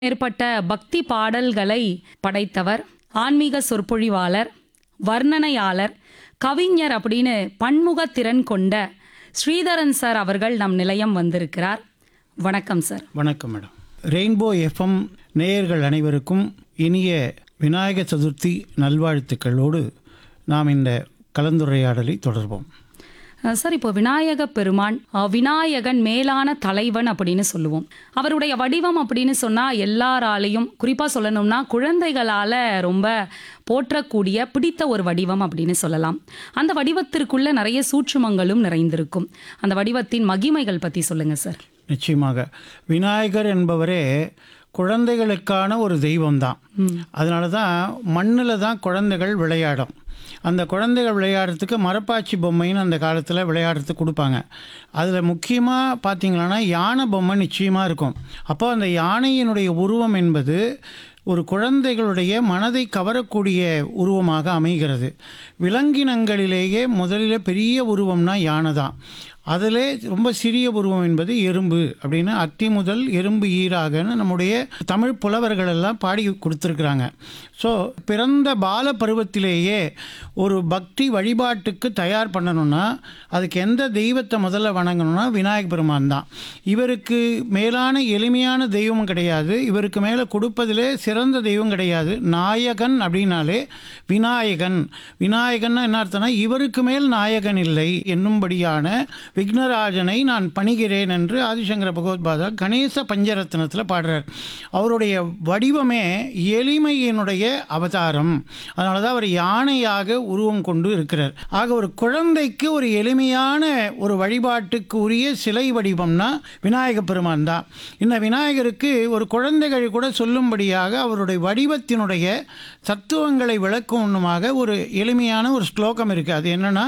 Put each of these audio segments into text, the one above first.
மேற்பட்ட பக்தி பாடல்களை படைத்தவர், ஆன்மீக சொற்பொழிவாளர், வர்ணனையாளர், கவிஞர் அப்படின்னு பன்முக திறன் கொண்ட ஸ்ரீதரன் சார் அவர்கள் நம் நிலையம் வந்திருக்கிறார். வணக்கம் சார். வணக்கம் மேடம். ரெயின்போ எஃப்எம் நேயர்கள் அனைவருக்கும் இனிய விநாயக சதுர்த்தி நல்வாழ்த்துக்களோடு நாம் இந்த கலந்துரையாடலை தொடர்வோம். சார், இப்போ விநாயக பெருமான் விநாயகன் மேலான தலைவன் அப்படின்னு சொல்லுவோம். அவருடைய வடிவம் அப்படின்னு சொன்னா எல்லாராலையும், குறிப்பா சொல்லணும்னா குழந்தைகளால ரொம்ப போற்றக்கூடிய பிடித்த ஒரு வடிவம் அப்படின்னு சொல்லலாம். அந்த வடிவத்திற்குள்ள நிறைய சூட்சுமங்களும் நிறைந்திருக்கும். அந்த வடிவத்தின் மகிமைகள் பத்தி சொல்லுங்க சார். நிச்சயமாக விநாயகர் என்பவரே குழந்தைகளுக்கான ஒரு தெய்வம்தான். அதனால தான் மண்ணில் தான் குழந்தைகள் விளையாடும். அந்த குழந்தைகள் விளையாடுறதுக்கு மரப்பாச்சி பொம்மைன்னு அந்த காலத்தில் விளையாடுறதுக்கு கொடுப்பாங்க. அதில் முக்கியமாக பார்த்திங்களான்னா யானை பொம்மை நிச்சயமாக இருக்கும். அப்போ அந்த யானையினுடைய உருவம் என்பது ஒரு குழந்தைகளுடைய மனதை கவரக்கூடிய உருவமாக அமைகிறது. விலங்கினங்களிலேயே முதலில் பெரிய உருவம்னா யானை தான். அதிலே ரொம்ப சிறிய உருவம் என்பது எறும்பு அப்படின்னு அத்தி முதல் எறும்பு ஈராகன்னு நம்முடைய தமிழ் புலவர்கள் எல்லாம் பாடி கொடுத்துருக்குறாங்க. ஸோ பிறந்த பால பருவத்திலேயே ஒரு பக்தி வழிபாட்டுக்கு தயார் பண்ணணும்னா அதுக்கு எந்த தெய்வத்தை முதல்ல வணங்கணும்னா விநாயக பெருமான் தான். இவருக்கு மேலான எளிமையான தெய்வம் கிடையாது. இவருக்கு மேலே கொடுப்பதிலே சிறந்த தெய்வம் கிடையாது. நாயகன் அப்படின்னாலே விநாயகன். விநாயகன்னா என்ன அர்த்தம்னா இவருக்கு மேல் நாயகன் இல்லை என்னும்படியான விக்னராஜனை நான் பணிகிறேன் என்று ஆதிசங்கர பகவத்பாதா கணேச பஞ்சரத்னத்தில் பாடுறார். அவருடைய வடிவமே எளிமையினுடைய அவதாரம். அதனால தான் அவர் யானையாக உருவம் கொண்டு இருக்கிறார். ஆக ஒரு குழந்தைக்கு ஒரு எளிமையான ஒரு வழிபாட்டுக்கு உரிய சிலை வடிவம்னா விநாயக பெருமான் தான். இந்த விநாயகருக்கு ஒரு குழந்தைகள் கூட சொல்லும்படியாக அவருடைய வடிவத்தினுடைய தத்துவங்களை விளக்கணுமாக ஒரு எளிமையான ஒரு ஸ்லோகம் இருக்குது. அது என்னென்னா,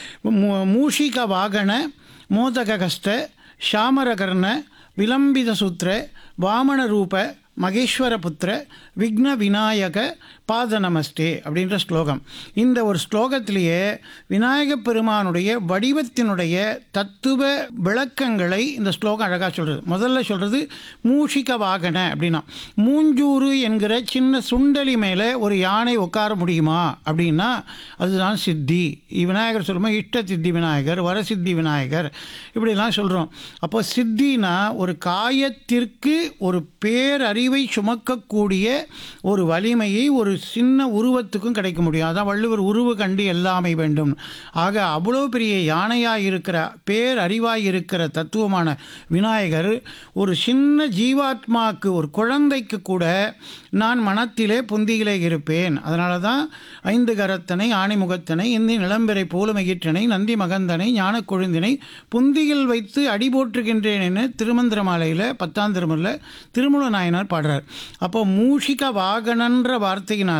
மூஷிக வாகன மோதகஸ்த ஷாமரகர்ண விலம்பித சூத்திர வாமன ரூப மகேஸ்வர புத்திர விக்ன விநாயக பாத நமஸ்தே அப்படின்ற ஸ்லோகம். இந்த ஒரு ஸ்லோகத்திலேயே விநாயக பெருமானுடைய வடிவத்தினுடைய தத்துவ விளக்கங்களை இந்த ஸ்லோகம் அழகாக சொல்கிறது. முதல்ல சொல்கிறது மூஷிக வாகன அப்படின்னா, மூஞ்சூறு என்கிற சின்ன சுண்டலி மேலே ஒரு யானை உட்கார முடியுமா அப்படின்னா அதுதான் சித்தி. விநாயகர் சொல்லும்போது இஷ்ட சித்தி விநாயகர், வரசித்தி விநாயகர் இப்படிலாம் சொல்கிறோம். அப்போ சித்தினா ஒரு காயத்திற்கு ஒரு பேரறிவை சுமக்கக்கூடிய ஒரு வலிமையை ஒரு சின்ன உருவத்துக்கும் கிடைக்க முடியும். அதான் வள்ளுவர் உருவு கண்டு எல்லாமை வேண்டும். ஆக அவ்வளோ பெரிய யானையாக இருக்கிற பேரறிவாய் இருக்கிற தத்துவமான விநாயகர் ஒரு சின்ன ஜீவாத்மாவுக்கு, ஒரு குழந்தைக்கு கூட நான் மனத்திலே புந்தியிலே இருப்பேன். அதனால தான் ஐந்து கரத்தனை ஆணிமுகத்தனை இந்தி நிலம்பெறை போலுமகிற்றனை நந்தி மகந்தனை ஞான கொழுந்தினை புந்தியில் வைத்து அடி போற்றுகின்றேன் என திருமந்திர மாலையில் 10ஆம் திருமுறையில் திருமூல நாயனார் பாடுறார். அப்போ மூஷிக வாகனன்ற வார்த்தையினால்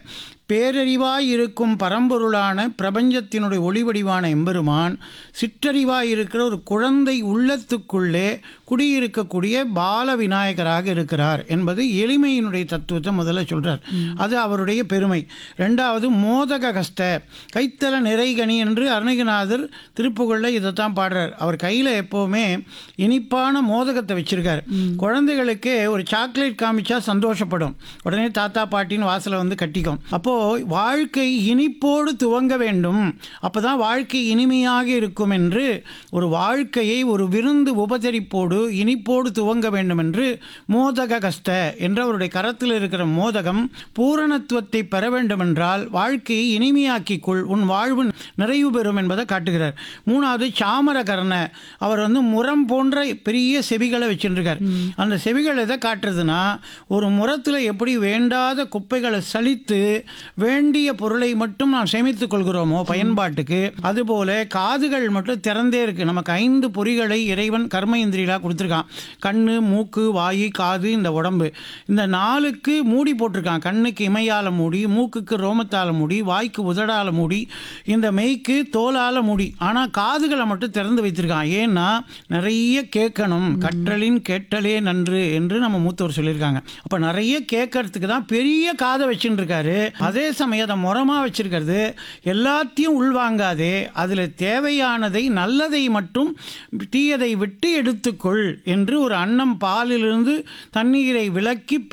பேரறிவாய் இருக்கும் பரம்பொருளான பிரபஞ்சத்தினுடைய ஒளிவடிவான எம்பெருமான் சிற்றறிவாய் இருக்கிற ஒரு குழந்தை உள்ளத்துக்குள்ளே குடியிருக்கக்கூடிய பால விநாயகராக இருக்கிறார் என்பது எளிமையினுடைய தத்துவத்தை முதல்ல சொல்கிறார். அது அவருடைய பெருமை. ரெண்டாவது மோதக கஸ்த கைத்தல நிறைகனி என்று அருணகிரிநாதர் திருப்புகழில் இதைத்தான் பாடுறார். அவர் கையில் எப்போவுமே இனிப்பான மோதகத்தை வச்சுருக்கார். குழந்தைகளுக்கு ஒரு சாக்லேட் காமிச்சா சந்தோஷப்படும், உடனே தாத்தா பாட்டின்னு வாசலை வந்து கட்டிக்கும். அப்போது வாழ்க்கை இனிப்போடு துவங்க வேண்டும், அப்போ தான் வாழ்க்கை இனிமையாக இருக்கும் என்று ஒரு வாழ்க்கையை ஒரு விருந்து உபசரிப்போடு இனிப்போடு துவங்க வேண்டும் என்று மோதக கஸ்த என்ற அவருடைய கரத்தில் இருக்கிற மோதகம் பூரணத்துவத்தை பெற வேண்டும் என்றால் வாழ்க்கையை இனிமையாக்கிக்குள், உன் வாழ்வு நிறைவு பெறும் என்பதை காட்டுகிறார். மூணாவது சாமரகர்ண, அவர் வந்து முரம் போன்ற பெரிய செவிகளை வச்சுருக்கார். அந்த செவிகள் எதை காட்டுறதுன்னா ஒரு முரத்தில் எப்படி வேண்டாத குப்பைகளை சலித்து வேண்டிய பொருளை மட்டும் நாம் சேமித்துக் கொள்கிறோமோ பயன்பாட்டுக்கு, அதுபோல காதுகள் மட்டும் திறந்தே இருக்கு. நமக்கு 5 பொறிகளை இறைவன் கர்ம இந்திரியாக கொடுத்துருக்கான். கண்ணு, மூக்கு, வாயு, காது, இந்த உடம்பு. இந்த 4க்கு மூடி போட்டிருக்கான். கண்ணுக்கு இமையால மூடி, மூக்குக்கு ரோமத்தால் மூடி, வாய்க்கு உதடால மூடி, இந்த மெய்க்கு தோலால மூடி. ஆனால் காதுகளை மட்டும் திறந்து வைத்திருக்கான். ஏன்னா நிறைய கேட்கணும், கற்றலின் கேட்டலே நன்று என்று நம்ம மூத்தவர் சொல்லியிருக்காங்க. அப்போ நிறைய கேட்கறதுக்கு தான் பெரிய காதை வச்சுட்டு இருக்காரு. அதே சமயம் அதை முறமாக வச்சிருக்கிறது எல்லாத்தையும் உள்வாங்காதே, அதில் தேவையானதை நல்லதை மட்டும் தீயதை விட்டு எடுத்துக்கொள் என்று ஒரு அன்னம் பாலிலிருந்து தண்ணீரை விலக்கி